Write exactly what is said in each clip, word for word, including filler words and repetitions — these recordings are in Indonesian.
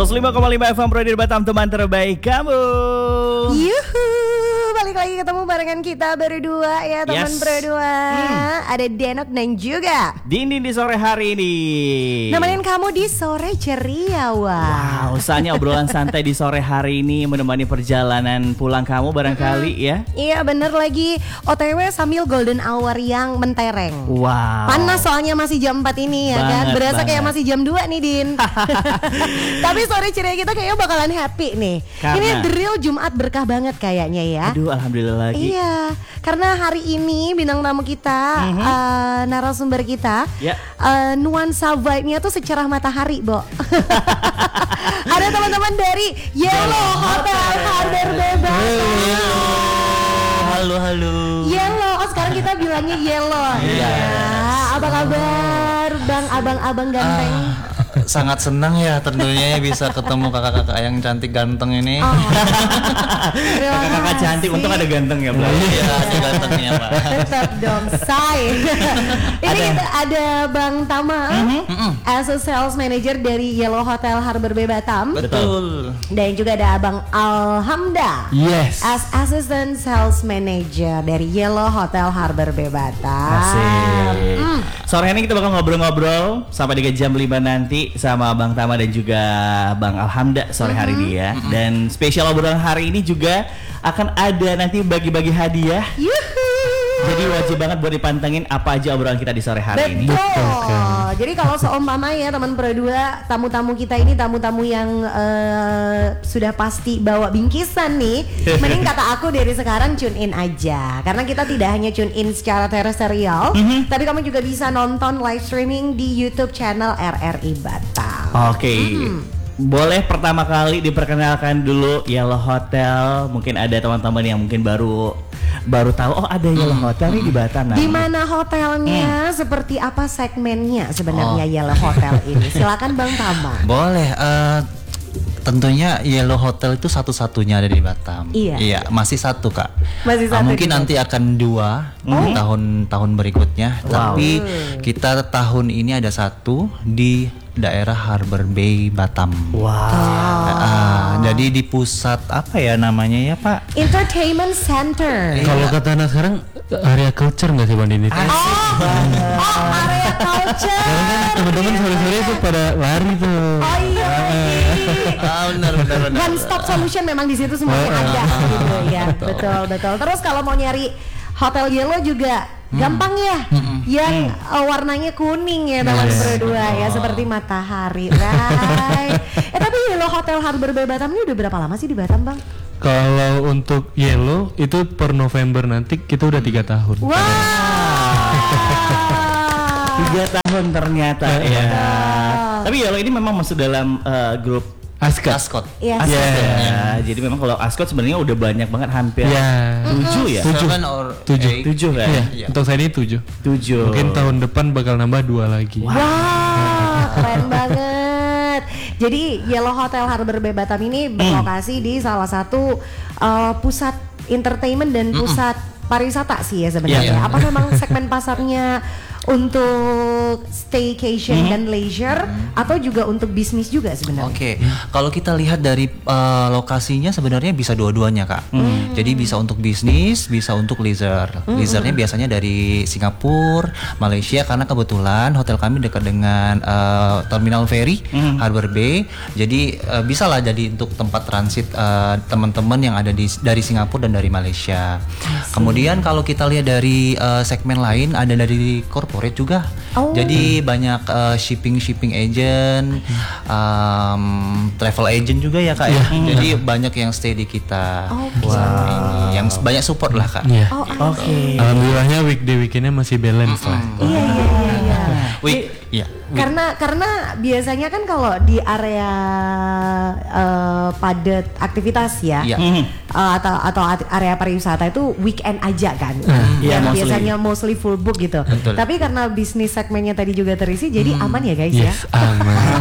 seratus lima koma lima F M Radio Batam, teman terbaik kamu. Yuhu, balik lagi ketemu barengan kita berdua ya teman Yes. berdua. Hmm. Ada Denok dan juga Dinding di sore hari ini. nemenin kamu di sore ceria. Wah. Wow, saatnya obrolan santai di sore hari ini menemani perjalanan pulang kamu barangkali ya. Iya bener lagi, O T W sambil golden hour yang mentereng. Wow. Panas soalnya masih jam empat ini ya kan. Banget, Berasa banget. kayak masih jam dua nih Din. Tapi sore ceria kita kayaknya bakalan happy nih. Karena- Ini the real Jumat berkah banget kayaknya ya. Aduh, alhamdulillah lagi. Iya, karena hari ini bintang tamu kita, Mhm. uh, narasumber kita, Ya. uh, nuansa vibe-nya tuh secerah matahari, Bo. Ada teman-teman dari Yellow Hotel Harbor Bebas. Halo, halo. Yellow, oh sekarang kita bilangnya Yellow. Iya. Ya, apa kabar, Bang, abang-abang ganteng? Ah, sangat senang ya tentunya ya bisa ketemu kakak-kakak yang cantik ganteng ini. Oh. Kakak-kakak cantik, untung ada ganteng ya, Bang. Iya, ada gantengnya Pak. Tetap dong, say. Ini kita ada Bang Tama, as a sales manager dari Yellow Hotel Harbor Bay Batam. Betul. Dan juga ada Abang Alhamda, Yes. as assistant sales manager dari Yellow Hotel Harbor Bay Batam. Asik. Hmm. Sore ini kita bakal ngobrol-ngobrol sampai dengan jam lima nanti sama Bang Tama dan juga Bang Alhamda sore hari ini ya. Dan spesial obrolan hari ini juga akan ada nanti bagi-bagi hadiah. Yuhu. Jadi wajib banget buat dipantengin apa aja obrolan kita di sore hari ini. Betul. Jadi kalau seumpama ya teman berdua, tamu-tamu kita ini tamu-tamu yang eh, sudah pasti bawa bingkisan nih, mending kata aku dari sekarang tune in aja. Karena kita tidak hanya tune in secara terestrial, tapi kamu juga bisa nonton live streaming di YouTube channel R R I Batam. Oke. Boleh pertama kali diperkenalkan dulu Yellow Hotel. Mungkin ada teman-teman yang mungkin baru baru tahu oh ada Yellow Hotel nih di Batam. Nah, Di mana hotelnya, seperti apa segmennya sebenarnya Yellow Hotel ini? Silakan Bang Tama. Boleh. eh, tentunya Yellow Hotel itu satu-satunya ada di Batam. Iya. masih satu Kak. Masih Ah, satu mungkin di nanti akan dua di tahun-tahun berikutnya. Wow. Tapi kita tahun ini ada satu di daerah Harbor Bay Batam. wow. Ah, jadi di pusat apa ya namanya ya Pak? Entertainment Center. Kalau kata anak sekarang area culture nggak sih Bang Dini? Oh, oh area culture. Sekarang kan teman-teman sore-sore itu pada lari tuh. Oh iya, Ah, benar benar benar. one stop solution memang di situ semuanya ada gitu ya. Betul betul. Terus kalau mau nyari Hotel Yellow juga gampang ya. Yang uh, warnanya kuning ya teman berdua ya, seperti matahari. Right. Eh tapi Yellow Hotel Harbor Bay Batam ini udah berapa lama sih di Batam, Bang? Kalau untuk Yellow itu per November nanti kita udah tiga tahun. Wow. Tiga tahun ternyata ya. Tapi Yellow ini memang masuk dalam eh, grup Aska. Ascot. Iya. Ascot Yeah. ya. Jadi memang kalau Ascot sebenarnya udah banyak banget, hampir Ya. tujuh ya. Tujuh. Seven or Tujuh. eight. Tujuh kan? Iya. Iya. Untuk saya ini tujuh. Tujuh. Mungkin tahun depan bakal nambah dua lagi. Wah, keren banget. Jadi Yellow Hotel Harbor Bay Batam ini berlokasi di salah satu uh, pusat entertainment dan pusat pariwisata sih ya sebenarnya. Iya. Apa memang segmen pasarnya untuk staycation dan leisure atau juga untuk bisnis juga sebenarnya? Oke, kalau kita lihat dari uh, lokasinya sebenarnya bisa dua-duanya Kak. Jadi bisa untuk bisnis, bisa untuk leisure. Leisure-nya biasanya dari Singapura, Malaysia karena kebetulan hotel kami dekat dengan uh, Terminal Ferry Harbor Bay. Jadi uh, bisa lah jadi untuk tempat transit uh, teman-teman yang ada di dari Singapura dan dari Malaysia. Kemudian kalau kita lihat dari uh, segmen lain ada dari corporate juga. Oh. Jadi banyak uh, shipping shipping agent, um, travel agent juga ya Kak ya. Jadi banyak yang stay di kita. Oh, Selama ini. Yang banyak support lah Kak. Iya. Oh, Oke. Alhamdulillahnya weekday weekendnya masih balance lah. iya iya iya. iya. Wih, iya. Karena karena biasanya kan kalau di area uh, padat aktivitas ya, Iya. uh, atau atau at- area pariwisata itu weekend aja kan, Iya, yang mostly. biasanya mostly full book gitu. Betul. Tapi karena bisnis segmennya tadi juga terisi, jadi aman ya guys ya. Yes, aman.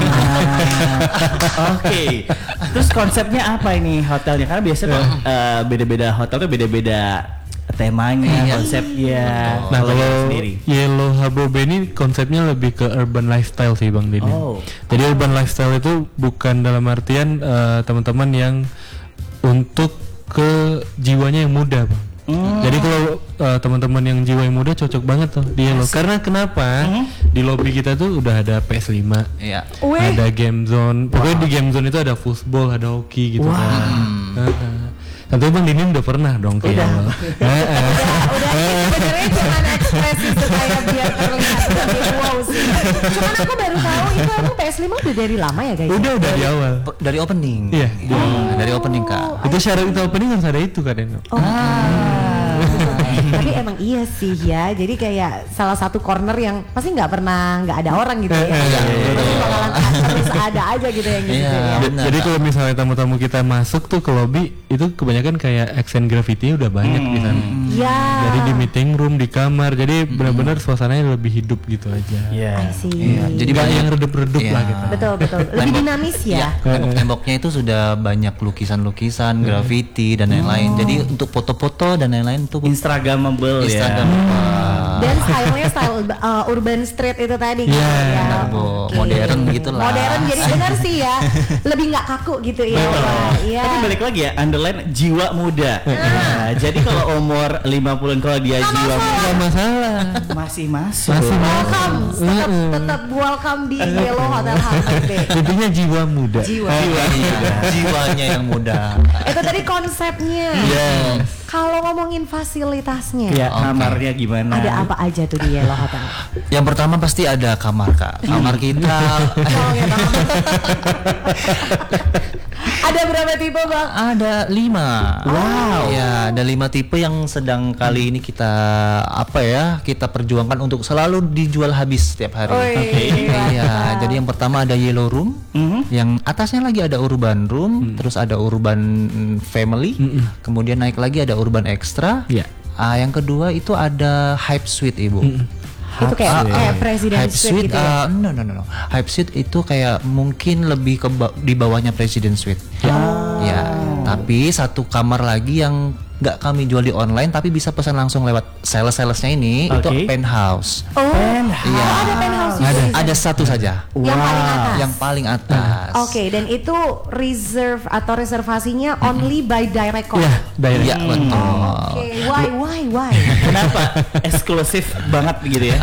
Oke. Terus konsepnya apa ini hotelnya? Karena biasanya eh, beda-beda hotel tuh beda-beda temanya, Iya. konsepnya. Nah Kalau kalau sendiri. Yellow Habobe ini konsepnya lebih ke urban lifestyle sih Bang Dini. Oh. Jadi urban lifestyle itu bukan dalam artian eh, teman-teman yang untuk ke jiwanya yang muda Bang. Hmm. Jadi kalau eh, teman-teman yang jiwa yang muda cocok banget tuh di Yellow. Karena kenapa? Di lobby kita tuh udah ada P S lima. Iya. Weh. Ada game zone. Pokoknya di game zone itu ada football, ada hoki gitu kan. Heeh. Tentunya Bang Dini udah pernah dong ke Yellow. Heeh. Udah sebenarnya cuma ekspresi supaya biar terlihat lebih wow sih. Cuman aku baru tahu itu emang P S lima udah dari lama ya guys. Udah udah di awal. P- Dari opening. Iya. Nah, dari opening Kak. Itu syarat itu opening harus ada itu kan Eno. Oh. Tapi emang iya sih ya. Jadi kayak salah satu corner yang pasti nggak pernah nggak ada orang gitu ya. Iya, Pasti bakalan terus ada aja gitu yang gitu Iya. ya. Benar, Jadi Kak. kalau misalnya tamu-tamu kita masuk tuh ke lobby itu kebanyakan kayak accent graffiti udah banyak di sana. Ya. Jadi di meeting room, di kamar, jadi benar-benar suasananya lebih hidup gitu aja. Iya. I see. Iya, jadi Nggak banyak yang redup-redup Iya. lah gitu. Betul betul. Lebih Tembok- dinamis ya. Iya, tembok-temboknya itu sudah banyak lukisan-lukisan, graffiti dan lain-lain. Jadi untuk foto-foto dan lain-lain tuh Instagramable ya. Instagram. Dan stylenya style uh, urban street itu tadi kan. Iya, ya. benar, Bu. Oke. Modern gitu lah. Modern jadi benar sih ya. Lebih nggak kaku gitu ya. Pak. Iya. Tapi balik lagi ya, underline jiwa muda. Nah, jadi kalau umur lima puluhan kalau dia jiwa muda Nggak masalah. masih masuk. Masih Welcome, tetap tetap welcome di Yellow Hotel Habobe. Intinya jiwa muda. Jiwa. Jiwa, iya, jiwanya yang muda. Itu tadi konsepnya. Yes. Kalau ngomongin fasilitasnya, Ya, Oke. kamarnya gimana? ada apa aja tuh di Yellow Hotel? Yang pertama pasti ada kamar Kak. Kamar kita Tolong ya Bang. Ada berapa tipe Bang? ada lima. Wow. Ya, ada lima tipe yang sedang kali ini kita apa ya kita perjuangkan untuk selalu dijual habis setiap hari. Oi, Oke. Iya, jadi yang pertama ada yellow room, Mhm. yang atasnya lagi ada urban room, terus ada urban mm, family, kemudian naik lagi ada urban extra. Iya. Ah, yang kedua itu ada hype suite ibu. Itu kayak kayak presiden Hype suite suite, gitu ya. ah, no no no no. Hype suite itu kayak mungkin lebih ke ba- di bawahnya President Suite. Ya, tapi satu kamar lagi yang nggak kami jual di online tapi bisa pesan langsung lewat sales-salesnya ini itu Oke. penthouse. Oh, Iya. oh, ada penthouse juga Ada di sana? ada satu saja. Yang paling atas. Yang paling atas. Oke, dan itu reserve atau reservasinya only by direct call. Iya, direct. Iya betul. Oke, why why why? Kenapa eksklusif banget gitu ya?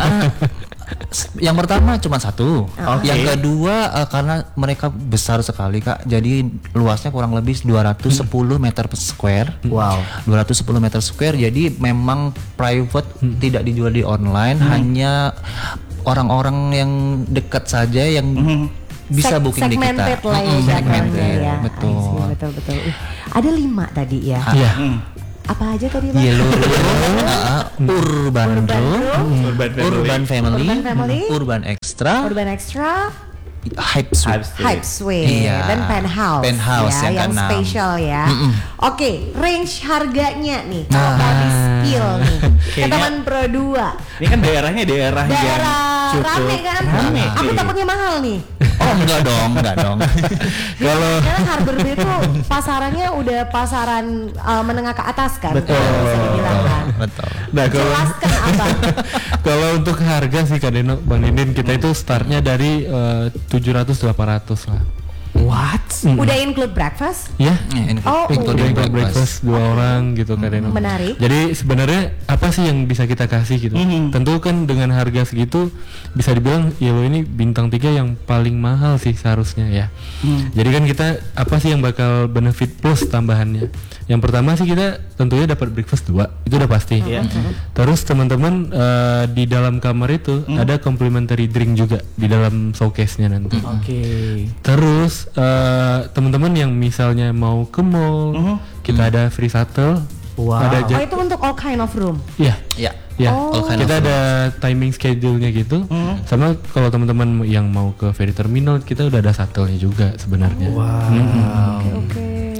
S- Yang pertama cuma satu. Oke. Yang kedua eh, karena mereka besar sekali Kak. Jadi luasnya kurang lebih dua ratus sepuluh meter per square. Wow. dua ratus sepuluh meter square. Jadi memang private tidak dijual di online, hanya orang-orang yang dekat saja yang bisa Seg- booking di kita. segmented lah ya Mm-mm, jadwalnya segmented. ya. I Betul. see, betul betul. Uh, ada lima tadi ya. Iya. Apa aja tadi Bang? Yellow room, uh, urban, Urban room, room, Urban family. urban family, Urban family, urban extra, urban extra, hype suite. Hype suite. hype suite, Iya. dan penthouse, Penthouse ya, yang yang keenam. spesial ya. Oke, range harganya nih, kalau Nah. tadi spill nih, ke Kayaknya- teman Pro dua, Ini kan daerahnya daerah, yang daerah cukup rame kan? rame. Aku Iya. takutnya mahal nih. Oh enggak dong, enggak dong. Kalau karena Harbor Bay itu pasarannya udah pasaran uh, menengah ke atas kan, Betul. bisa dibilang kan. Betul. Nah kalau Jelaskan Abang. kalau untuk harga sih Kak Deno, Bang Dindin kita itu startnya dari eh, tujuh ratus delapan ratus lah. What? Udah include breakfast? Ya. Ya, ini Oh, including Including breakfast. breakfast dua orang gitu Kak Deno. Menarik. Jadi sebenarnya apa sih yang bisa kita kasih gitu? Tentu kan dengan harga segitu bisa dibilang Yellow ini bintang tiga yang paling mahal sih seharusnya ya. Jadi kan kita apa sih yang bakal benefit plus tambahannya? Yang pertama sih kita tentunya dapat breakfast dua, itu udah pasti. Iya. Terus teman-teman eh, di dalam kamar itu ada complimentary drink juga di dalam showcase-nya nanti. Oke. Terus eh, teman-teman yang misalnya mau ke mall, kita ada free shuttle. Wow. Ada Oh ja- itu untuk all kind of room. ya, Ya. ya. Oh. All kind Kita of ada timing schedule-nya gitu. Sama kalau teman-teman yang mau ke ferry terminal, kita udah ada shuttle-nya juga sebenarnya. Oke oke.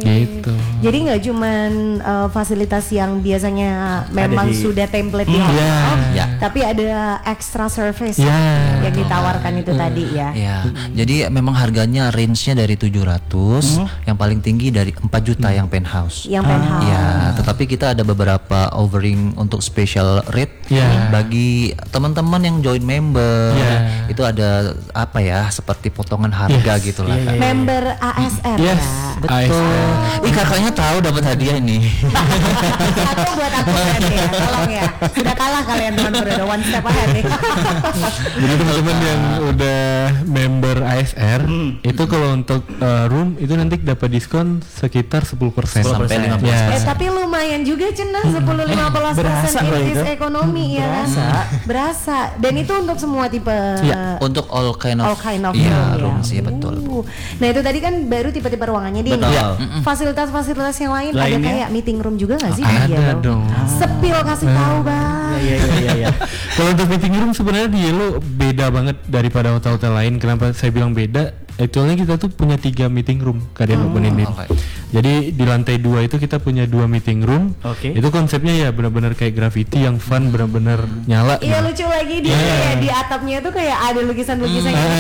Gitu. Jadi nggak cuman uh, fasilitas yang biasanya memang di- sudah template di Hmm, hotel, ya. Ya. tapi ada extra service Ya. yang ditawarkan itu tadi ya. Ya, jadi memang harganya range-nya dari tujuh ratus, yang paling tinggi dari empat juta yang penthouse. Yang penthouse. Ya, tetapi kita ada beberapa offering untuk special rate Ya. bagi teman-teman yang join member. Ya. Itu ada apa ya, seperti potongan harga Yes. gitu lah. Iya, Kak. iya. Member A S R Yes. ya. Betul. Ih, kakaknya tahu dapat hadiah ini. Satu buat aku berarti ya, tolong ya. Sudah kalah kalian teman berdua, one step ahead nih. Jadi teman-teman yang udah member A S R itu kalau untuk uh, room itu nanti dapat diskon sekitar sepuluh persen Sampai lima belas Ya. Eh tapi lumayan juga cenah sepuluh sampai lima belas berasa persen loh increase itu. ekonomi ya kan? Berasa. Berasa. Dan itu untuk semua tipe Ya, Untuk all kind of, all kind of iya, room ya. rooms, iya betul. Uh. Nah itu tadi kan baru tipe-tipe ruangannya Din. Betul. Ya. Fasilitas-fasilitas yang lain ada Lainnya? kayak meeting room juga nggak sih? Ada di Yellow? dong. Sepil kasih tahu bang. Iya iya iya iya. Kalau untuk meeting room sebenarnya di Yellow beda banget daripada hotel-hotel lain. Kenapa saya bilang beda? Actualnya kita tuh punya tiga meeting room kalian Hmm. openin. Oke. Jadi di lantai dua itu kita punya dua meeting room. Oke. Itu konsepnya ya benar-benar kayak graffiti yang fun, benar-benar nyala. Iya gitu. lucu lagi di ya, di atapnya tuh kayak ada lukisan-lukisan gitu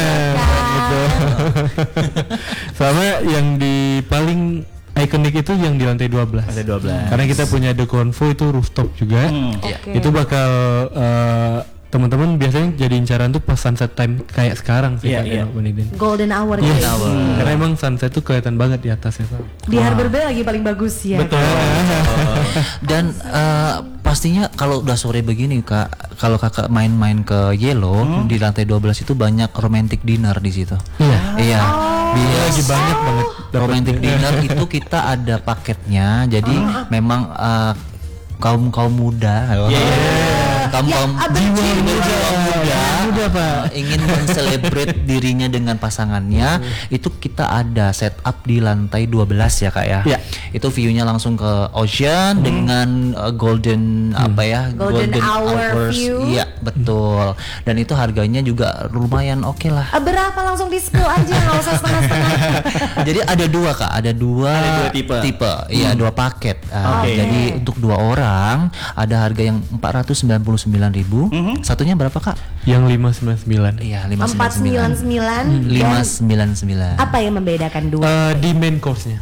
kan. Sama yang di paling ikonik itu yang di lantai dua belas. Lantai dua belas. Karena kita punya The Convo itu rooftop juga. Iya. Oke. Itu bakal eh, teman-teman biasanya jadi incaran tuh pas sunset time kayak sekarang sih Iya, Kak, iya. yang opening din. Golden hour Yes. gitu. Karena emang sunset tuh kelihatan banget di atasnya Pak. Di Harbor Bay lagi paling bagus ya. Betul. Dan eh, pastinya kalau udah sore begini kak, kalau kakak main-main ke Yellow di lantai dua belas itu banyak romantic dinner di situ. Iya. Iya. Bias- Lagi banyak banget. dapet- romantic dinner itu kita ada paketnya. Jadi memang eh, kaum kaum muda, kaum kaum jiwa muda, muda, Pak. eh, ingin mencelebrate dirinya dengan pasangannya, itu kita ada setup di lantai dua belas ya kak ya. Iya. Itu view-nya langsung ke ocean dengan uh, golden apa ya, Golden hour hours. view. Iya betul. Dan itu harganya juga lumayan oke lah. Ah, berapa langsung di spill aja nggak usah setengah-setengah. Jadi ada dua kak, ada dua, Ada dua tipe. iya dua paket. Uh, Oke. Jadi untuk dua orang ada harga yang empat ratus sembilan puluh sembilan ribu. Satunya berapa kak? Yang lima sembilan sembilan. Iya lima Empat sembilan sembilan lima dan sembilan sembilan. apa yang membedakan dua? Eh, di main course-nya.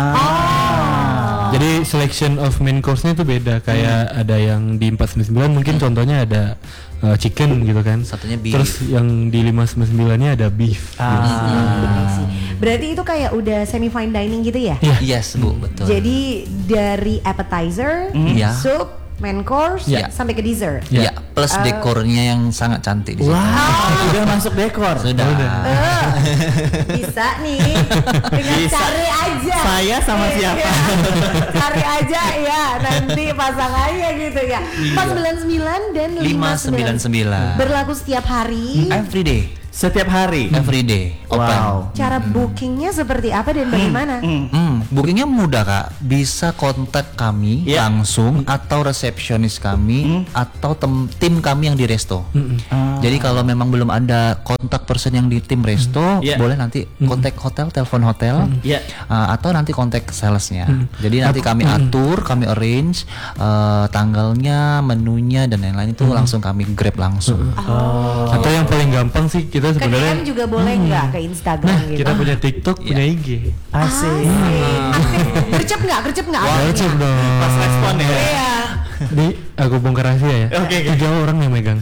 Ah. Jadi selection of main course-nya itu beda. Kayak ada yang di empat sembilan sembilan mungkin contohnya ada eh, chicken gitu kan. Satunya beef. Terus yang di lima sembilan sembilan-nya ada beef. Ah. Berarti itu kayak udah semi fine dining gitu ya? Yes bu betul. Jadi dari appetizer, Iya. soup, main course, Iya. sampai ke dessert. Iya plus dekornya yang sangat cantik di situ. Wah, udah masuk dekor. Sudah. Eh, bisa nih, tinggal Bisa. cari aja. Saya sama siapa? Iya. Cari aja ya, nanti pasangannya gitu ya. empat sembilan sembilan dan lima sembilan sembilan. Berlaku setiap hari. Every day. Setiap hari. Every day. Open. Wow. Cara bookingnya seperti apa dan bagaimana? Hmm, bookingnya mudah kak. Bisa kontak kami Iya. langsung atau resepsionis kami atau tem- tim kami yang di resto. Ah. Jadi kalau memang belum ada kontak person yang di tim resto, Iya. boleh nanti kontak hotel, telepon hotel, Iya. uh, atau nanti kontak salesnya. Jadi nanti kami atur, kami arrange uh, tanggalnya, menunya dan lain-lain itu langsung kami grab langsung. Atau yang paling gampang sih kita Ke D M sebenarnya juga boleh nggak ke Instagram nah, gitu? kita punya TikTok, punya I G. Asik. Aktif. Gercep nggak? Gercep nggak? Wajib dong. Pas respon ya. Iya. Ini aku bongkar rahasia ya. Oke, oke. Tiga orang yang megang.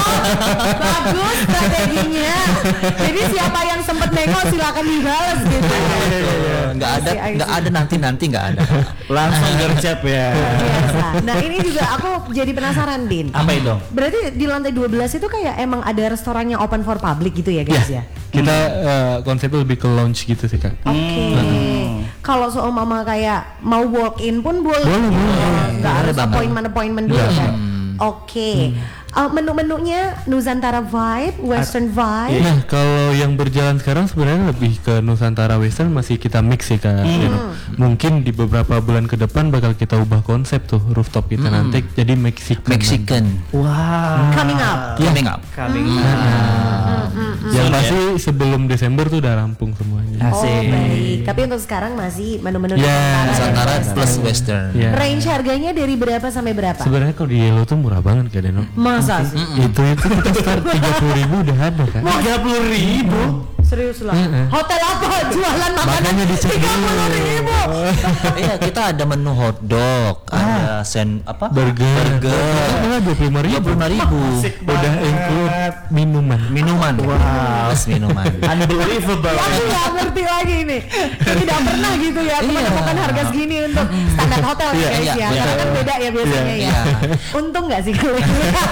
Bagus strateginya. Jadi siapa yang sempet nengok silakan dibalas gitu. Nggak ada, I see, I nggak see. ada nanti nanti nggak ada. Langsung gercep ya. Biasa. Nah ini juga aku jadi penasaran Din. Apa itu? Berarti di lantai dua belas itu kayak emang ada restoran yang open for public gitu ya guys ya? Kita eh, konsepnya lebih ke lounge gitu sih kak. Oke. Kalau seumpama kayak mau walk in pun boleh. Boleh, boleh. Nggak Boleh harus banget. appointment appointment dulu Nggak. kan. Oke. uh, menu-menunya Nusantara vibe, Western vibe. Nah, kalau yang berjalan sekarang sebenarnya lebih ke Nusantara Western masih kita mix sih Kak. Deno. Mungkin di beberapa bulan ke depan bakal kita ubah konsep tuh rooftop kita nanti jadi Mexican. Mexican. Wow. Coming up. Coming up. Coming up. Yang pasti sebelum Desember tuh udah rampung semuanya. Oh Asik. baik, tapi untuk sekarang masih menu-menu Ya, Nusantara. Nusantara plus Western. Ya. Range harganya dari berapa sampai berapa? Sebenarnya kalau di Yellow tuh murah banget Kak Deno. Masa sih? Itu itu kita start tiga puluh ribu udah ada Kak. tiga puluh ribu. Serius lah. Heeh. Hotel apa jualan makanan Makanya dicek tiga dulu. puluh ribu? Iya, kita ada menu hotdog, ada sen apa? Burger. Burger. Malah dua puluh lima ribu. dua puluh lima ribu. Udah include minuman. Minuman. Wow. Plus minuman. Unbelievable. Aku nggak ngerti lagi nih. Tidak pernah gitu ya aku Iya. menemukan harga segini untuk standar hotel ya Iya, guys iya, ya. iya. Karena kan beda ya biasanya Iya. ya. Untung nggak sih kalian?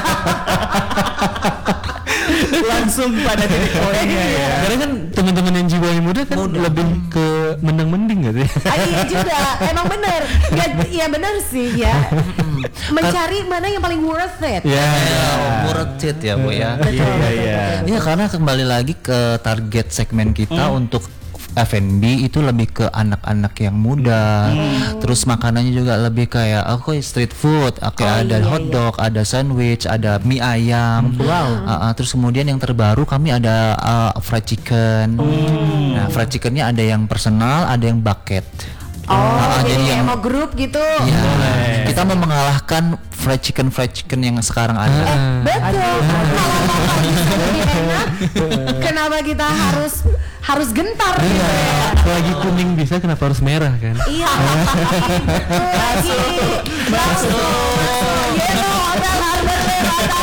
Langsung pada titik poinnya ya. Karena kan teman-teman yang jiwanya muda kan lebih ke menang mending gak sih? Ah, iya juga, emang bener. Ya, iya bener sih ya. Mencari mana yang paling worth it. Ya. Ya, worth it ya Bu ya. Betul, Iya, betul, iya. betul, Iya, karena kembali lagi ke target segmen kita untuk F and B itu lebih ke anak-anak yang muda. Terus makanannya juga lebih kayak aku street food, oke Oh, ada iya, hotdog, ada sandwich, ada mie ayam. Wow. Terus kemudian yang terbaru kami ada uh, fried chicken. Nah, fried chickennya ada yang personal, ada yang bucket. Oh, Ah, jadi jadi kayak yang- mau grup gitu. Ya, kita mau mengalahkan fried chicken fried chicken yang sekarang ada. Betul. Kalau makannya lebih enak, kenapa kita harus harus gentar gitu ya? Selagi kuning bisa kenapa harus merah kan? Iya. Betul lagi. Bakso. Yellow Hotel Harbor Lewata.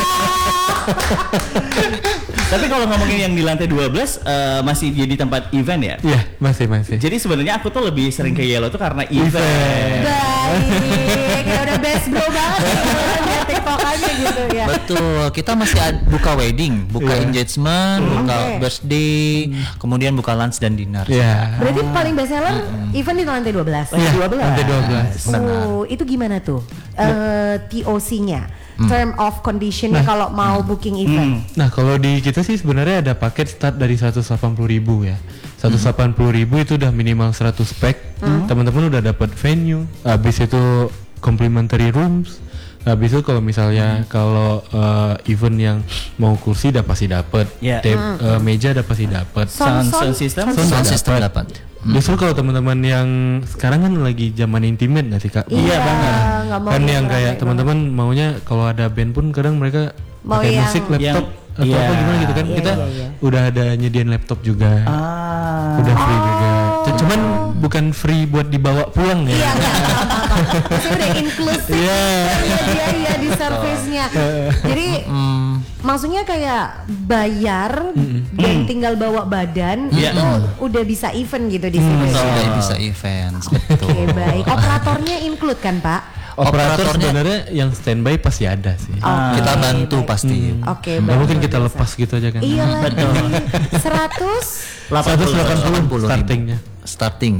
Tapi kalau ngomongin yang di lantai dua belas eh, masih jadi tempat event ya? Iya, masih masih. Jadi sebenarnya aku tuh lebih sering ke Yellow tuh karena event. Baik, kayak udah best bro banget nih kalau lihat TikTok aja gitu ya. Betul, kita masih ad- buka wedding, buka Iya. engagement, buka Oke. birthday, kemudian buka lunch dan dinner. Iya. Berarti paling best seller event di lantai dua belas. Iya, lantai dua belas. Oh, itu gimana tuh? Eh, T O C-nya, term of condition-nya kalau mau booking event. Nah, kalau di kita sih sebenarnya ada paket start dari seratus delapan puluh ribu ya. seratus delapan puluh ribu itu udah minimal seratus pack. Teman-teman udah dapat venue, habis itu complimentary rooms. Habis itu kalau misalnya kalau uh, event yang mau kursi udah pasti dapat, Ya. Tab- uh, meja udah pasti dapat. Sound, sound system? sound Sound system. system dapat. Justru kalau teman-teman yang sekarang kan lagi zaman intimate nggak sih Kak? Iya, nggak mau Kan yang yang kayak rame teman-teman maunya kalau ada band pun kadang mereka Mau pakai yang- musik laptop yang- atau iya. apa gimana gitu kan. Iya, Kita iya, iya. udah ada nyediain laptop juga. Ah. Udah free juga. C- Cuman bukan free buat dibawa pulang ya. Iya, enggak. Maksudnya udah inclusive. Iya. Iya, iya, iya di service-nya. Jadi maksudnya kayak bayar dan tinggal bawa badan Iya. itu udah bisa event gitu di sini. Sudah bisa events, betul. Oke, baik. Operatornya include kan, Pak? Operator Operatornya- sebenarnya yang standby pasti ada sih. Oke, Kita bantu baik. pasti. Oke, Nggak baik. mungkin kita Luar lepas biasa. gitu aja kan. Iya lagi. Betul. seratus seratus delapan puluh delapan puluh ribu. startingnya. Starting.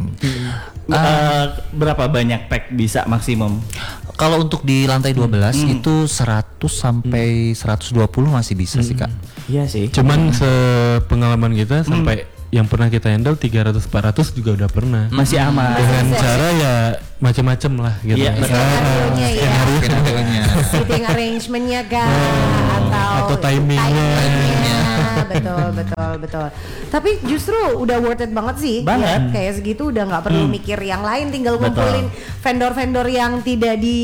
Eh, berapa banyak pack bisa maksimum? Kalau untuk di lantai dua belas itu seratus sampai seratus dua puluh masih bisa sih Kak. Iya sih. Cuman sepengalaman kita sampai yang pernah kita handle tiga ratus empat ratus juga udah pernah. Masih aman. Dengan cara ya macam-macam lah gitu. Iya, betul. skenario-nya ya. Skenario-nya. Seating arrangement-nya kan atau Atau timing-nya. timing-nya. betul betul betul. Tapi justru udah worth it banget sih. Banget. Ya, kayak segitu udah nggak perlu mikir yang lain, tinggal Betul. ngumpulin vendor-vendor yang tidak di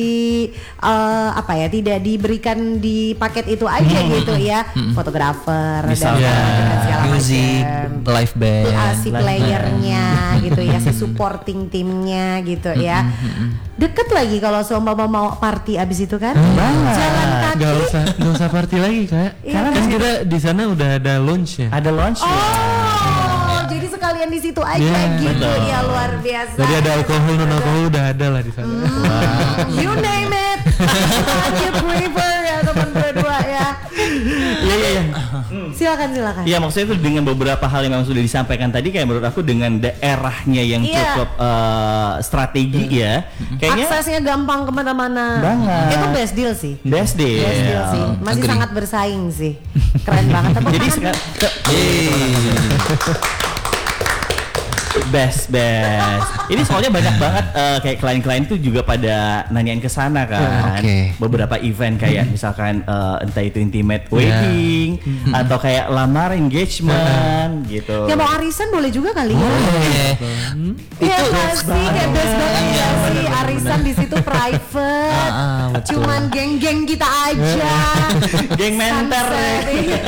eh, apa ya, tidak diberikan di paket itu aja gitu ya. Fotografer Bisa. dan Ya, dengan segala Music, macam. live band. Ah, si playernya gitu ya, si supporting timnya gitu ya. Deket lagi kalau seumpama mau party abis itu kan. Jalan kaki. Gak usah, gak usah party lagi Kak. Iya, Karena kan kita di sana udah ada launchnya. Ada launch. Oh, jadi sekalian di situ aja Iya, gitu ya, luar biasa. Jadi ada alkohol, non alkohol udah ada lah di sana. You name it. You prefer ya teman berdua ya. Iya iya iya. Silakan silakan. Iya, maksudnya itu dengan beberapa hal yang memang sudah disampaikan tadi, kayak menurut aku dengan daerahnya yang Iya. cukup eh, strategi ya, kayaknya Aksesnya gampang kemana-mana. Banget. Itu best deal sih. best deh. Best deal sih. Masih Agree. sangat bersaing sih. Keren banget. Tepuk Jadi tangan. sekarang best best. Ini soalnya banyak banget eh, kayak klien-klien tuh juga pada nanyain ke sana kan. Oke. Beberapa event kayak misalkan eh, entah itu intimate wedding atau kayak lamar engagement gitu. Ya mau arisan boleh juga kali ya. Boleh. Iya nggak sih, kayak best banget Iya, ya sih. Arisan di situ private. Ah, ah, betul. Cuman geng-geng kita aja. Geng menter. Sunset.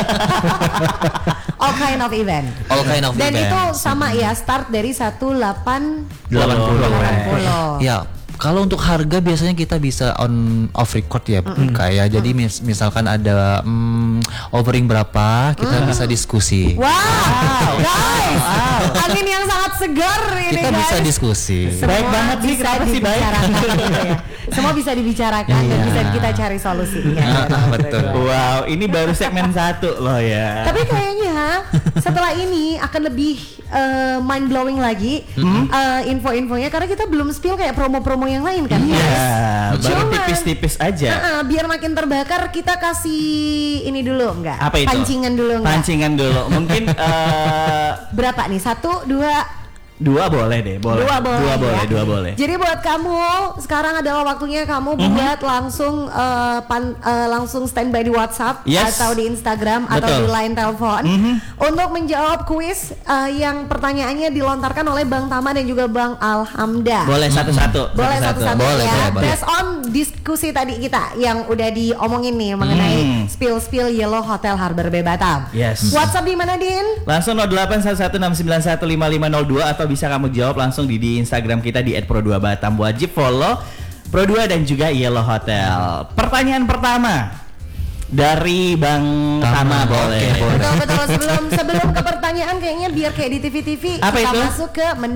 All kind of event. All kind of Dan event. itu sama ya, start dari seratus delapan delapan puluh. puluh. Ya, kalau untuk harga biasanya kita bisa on off record ya, kayak jadi mis- misalkan ada mm, offering berapa, kita bisa diskusi. Wow, guys, angin yang sangat segar ini Kita guys. bisa diskusi. Semua Baik banget sih, bisa kenapa sih baik? dibicarakan gitu ya. Semua bisa dibicarakan dan Iya. bisa kita cari solusinya. Ah, betul. Wow, ini baru segmen satu loh ya. Tapi kayaknya setelah ini akan lebih mind blowing lagi eh, info-infonya karena kita belum spill kayak promo-promo yang lain kan. Ya, guys? baru Cuman, tipis-tipis aja. uh-uh, biar makin terbakar kita kasih ini dulu enggak? Apa itu? Pancingan dulu enggak? Pancingan dulu. Mungkin eh, Berapa nih? Satu, dua, dua boleh deh, boleh. Dua boleh, dua boleh, ya. dua boleh. Jadi buat kamu sekarang adalah waktunya kamu buat langsung eh, pan- eh, langsung standby di WhatsApp Yes. atau di Instagram atau Betul. di line telepon untuk menjawab kuis eh, yang pertanyaannya dilontarkan oleh Bang Tama dan juga Bang Alhamda. Boleh satu-satu. Boleh satu-satu Boleh, ya. boleh, boleh. Based on diskusi tadi kita yang udah diomongin nih mengenai Hmm. spill-spill Yellow Hotel Harbor Bay Batam. Yes. WhatsApp di mana, Din? Langsung nol delapan satu satu enam sembilan satu lima lima nol dua atau bisa kamu jawab langsung di, di Instagram kita di et pro dua batam. Wajib follow Pro dua dan juga Yellow Hotel. Pertanyaan pertama dari Bang Tama, Tama, boleh. oke, boleh. Betul betul sebelum sebelum ke pertanyaan kayaknya biar kayak di T V T V Apa kita itu? masuk ke